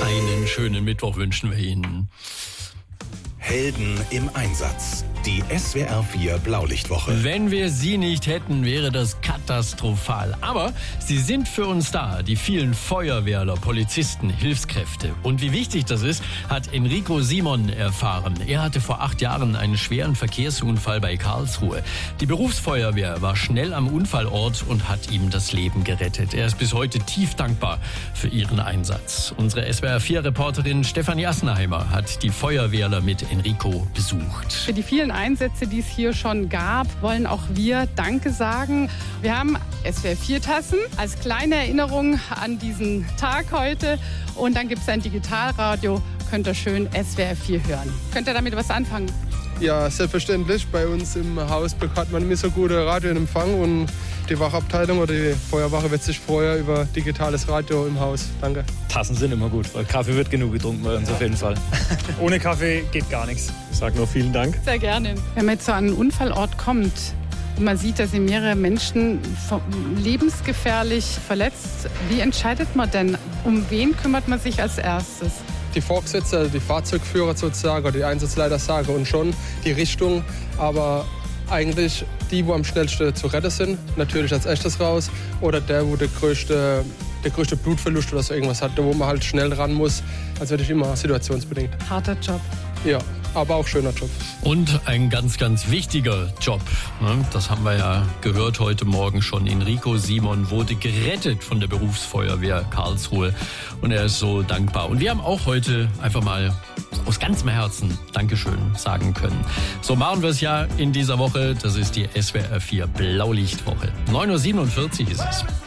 Einen schönen Mittwoch wünschen wir Ihnen. Helden im Einsatz. Die SWR 4 Blaulichtwoche. Wenn wir sie nicht hätten, wäre das katastrophal. Aber sie sind für uns da. Die vielen Feuerwehrler, Polizisten, Hilfskräfte. Und wie wichtig das ist, hat Enrico Simon erfahren. Er hatte vor 8 Jahren einen schweren Verkehrsunfall bei Karlsruhe. Die Berufsfeuerwehr war schnell am Unfallort und hat ihm das Leben gerettet. Er ist bis heute tief dankbar für ihren Einsatz. Unsere SWR 4-Reporterin Stefanie Assenheimer hat die Feuerwehrler mit Enrico besucht. Für die vielen Einsätze, die es hier schon gab, wollen auch wir Danke sagen. Wir haben SWR 4 Tassen als kleine Erinnerung an diesen Tag heute. Und dann gibt es ein Digitalradio, könnt ihr schön SWR 4 hören. Könnt ihr damit was anfangen? Ja, selbstverständlich. Bei uns im Haus hat man nicht so gute Radioempfang und die Wachabteilung oder die Feuerwache wird sich freuen über digitales Radio im Haus. Danke. Tassen sind immer gut, weil Kaffee wird genug getrunken bei uns auf jeden Fall. Ohne Kaffee geht gar nichts. Ich sage nur vielen Dank. Sehr gerne. Wenn man jetzt so an einen Unfallort kommt und man sieht, da sind mehrere Menschen lebensgefährlich verletzt, wie entscheidet man denn? Um wen kümmert man sich als erstes? Die Vorgesetzten, also die Fahrzeugführer sozusagen, oder die Einsatzleiter sagen und schon die Richtung, aber eigentlich die, wo am schnellsten zu retten sind, natürlich als erstes raus, oder der, wo der größte Blutverlust oder so irgendwas hat, wo man halt schnell ran muss. Also wirklich immer situationsbedingt. Harter Job. Ja, aber auch schöner Job. Und ein ganz, ganz wichtiger Job. Das haben wir ja gehört heute Morgen schon. Enrico Simon wurde gerettet von der Berufsfeuerwehr Karlsruhe. Und er ist so dankbar. Und wir haben auch heute einfach mal aus ganzem Herzen Dankeschön sagen können. So machen wir es ja in dieser Woche. Das ist die SWR 4 Blaulichtwoche. 9:47 Uhr ist es.